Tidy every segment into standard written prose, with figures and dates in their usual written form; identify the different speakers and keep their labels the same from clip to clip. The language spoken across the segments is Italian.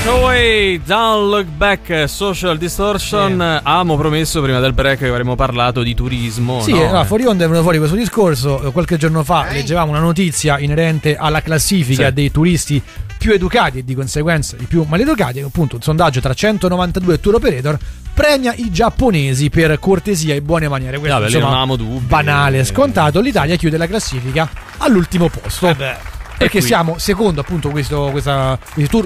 Speaker 1: Away, Don't Look Back, Social Distortion. Avevamo promesso prima del break che avremmo parlato di turismo.
Speaker 2: Sì,
Speaker 1: no?
Speaker 2: fuori onda è venuto fuori questo discorso. Qualche giorno fa leggevamo una notizia inerente alla classifica dei turisti più educati e di conseguenza i più maleducati. Appunto, un sondaggio tra 192 tour operator premia i giapponesi per cortesia e buone maniere. Questo insomma, banale, scontato. L'Italia chiude la classifica all'ultimo posto. Perché siamo secondo appunto questa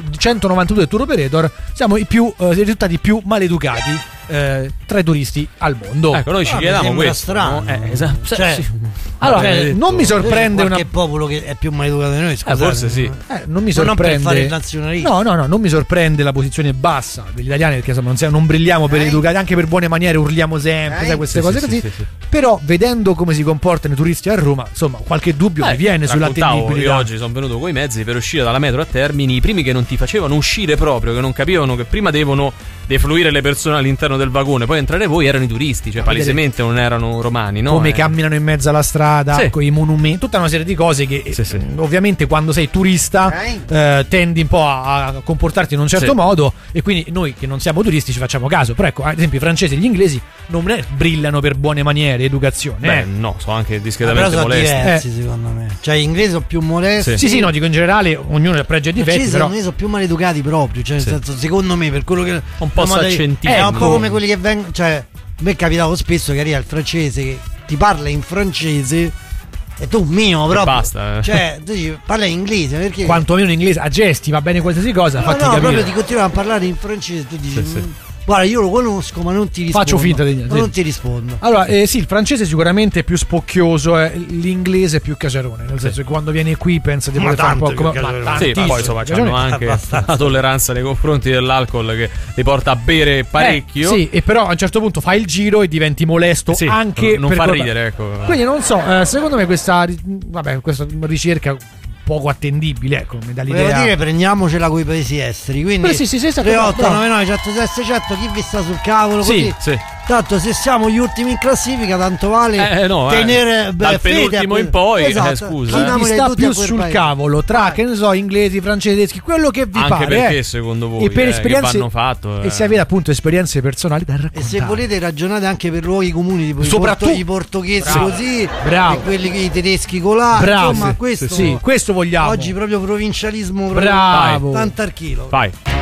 Speaker 2: 192 tour operator, siamo i risultati più maleducati tra i turisti al mondo.
Speaker 1: Ecco, noi ci chiediamo questo
Speaker 3: strano.
Speaker 1: Esatto.
Speaker 2: Allora, non mi sorprende
Speaker 3: qualche popolo che è più maleducato di noi, scusate.
Speaker 1: Forse sì.
Speaker 2: Non mi sorprende.
Speaker 3: Non per fare il nazionalista.
Speaker 2: No, non mi sorprende la posizione bassa degli italiani, perché insomma non brilliamo per educati, anche per buone maniere urliamo sempre, sai, queste cose così. Sì. Però vedendo come si comportano i turisti a Roma, insomma, qualche dubbio mi viene sull'attendibilità.
Speaker 1: Io oggi sono venuto coi mezzi per uscire dalla metro a Termini, i primi che non ti facevano uscire proprio, che non capivano che prima devono defluire le persone all'interno del vagone, poi entrare voi, erano i turisti, cioè palesemente non erano romani, no?
Speaker 2: Come camminano in mezzo alla strada, con i monumenti, tutta una serie di cose che ovviamente quando sei turista tendi un po' a comportarti in un certo modo, e quindi noi che non siamo turisti ci facciamo caso. Però ecco, ad esempio i francesi e gli inglesi non brillano per buone maniere, educazione.
Speaker 1: Beh, no, sono anche discretamente
Speaker 3: però
Speaker 1: molesti.
Speaker 3: Sono diversi, secondo me. Cioè gli inglesi sono più molesti.
Speaker 2: Sì, no, dico in generale ognuno ha pregi e difetti, però
Speaker 3: sono più maleducati proprio, cioè nel senso, secondo me, per quello che
Speaker 1: un po' s'accentino.
Speaker 3: È un po' come quelli che vengono, cioè a me è capitato spesso che arriva il francese che ti parla in francese e tu proprio
Speaker 1: basta.
Speaker 3: Cioè tu parla in inglese, perché
Speaker 2: quantomeno in inglese a gesti va bene qualsiasi cosa, fatti capire.
Speaker 3: proprio ti continuano a parlare in francese, tu dici guarda, io lo conosco ma non ti rispondo.
Speaker 2: Faccio finta di niente.
Speaker 3: Non ti rispondo.
Speaker 2: Allora, sì, il francese sicuramente è più spocchioso, l'inglese è più caciarone, nel senso che quando vieni qui pensa di poter fare un po' come
Speaker 1: poi insomma hanno anche la tolleranza nei confronti dell'alcol che li porta a bere parecchio.
Speaker 2: Sì, e però a un certo punto fai il giro e diventi molesto anche
Speaker 1: non fa ridere, ecco.
Speaker 2: Quindi non so, secondo me questa ricerca poco attendibile, ecco, mi dà l'idea.
Speaker 3: Volevo dire, prendiamocela con i paesi esteri, quindi 3899 106 100, chi vi sta sul cavolo, così. Tanto se siamo gli ultimi in classifica, tanto vale tenere
Speaker 1: dal penultimo in poi, scusa.
Speaker 2: Chi sta più sul cavolo tra, che ne so, inglesi, francesi, tedeschi, quello che vi
Speaker 1: anche
Speaker 2: pare.
Speaker 1: Anche perché secondo voi
Speaker 2: e per esperienze,
Speaker 1: che vanno fatto,
Speaker 2: e se avete appunto esperienze personali da raccontare.
Speaker 3: E se volete ragionate anche per luoghi comuni, tipo i portoghesi così, e quelli che i tedeschi colà.
Speaker 2: Bravo.
Speaker 3: Insomma, questo
Speaker 2: questo vogliamo.
Speaker 3: Oggi proprio provincialismo,
Speaker 2: bravo.
Speaker 3: Tanto al chilo.
Speaker 1: Vai.